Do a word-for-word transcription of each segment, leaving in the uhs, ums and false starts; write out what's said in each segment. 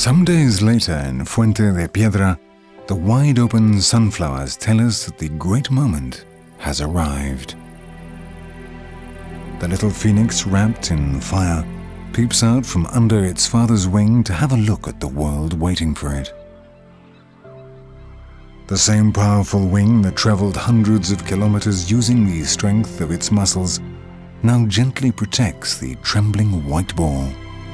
Some days later in Fuente de Piedra, the wide-open sunflowers tell us that the great moment has arrived. The little phoenix, wrapped in fire, peeps out from under its father's wing to have a look at the world waiting for it. The same powerful wing that traveled hundreds of kilometers using the strength of its muscles now gently protects the trembling white ball.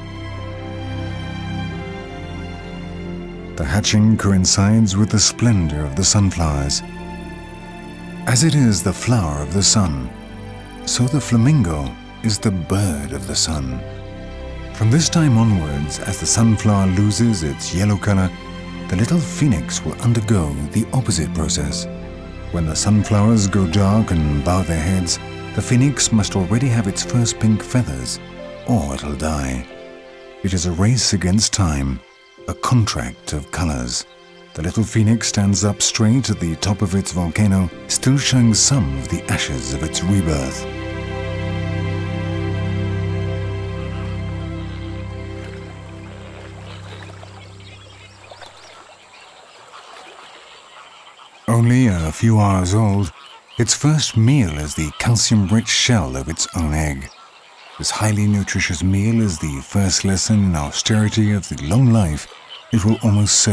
The hatching coincides with the splendor of the sunflowers. As it is the flower of the sun, so the flamingo is the bird of the sun. From this time onwards, as the sunflower loses its yellow color, the little phoenix will undergo the opposite process. When the sunflowers go dark and bow their heads, the phoenix must already have its first pink feathers, or it'll die. It is a race against time, a contract of colors. The little phoenix stands up straight at the top of its volcano, still showing some of the ashes of its rebirth. Only a few hours old, its first meal is the calcium-rich shell of its own egg. This highly nutritious meal is the first lesson in austerity of the long life it will almost certainly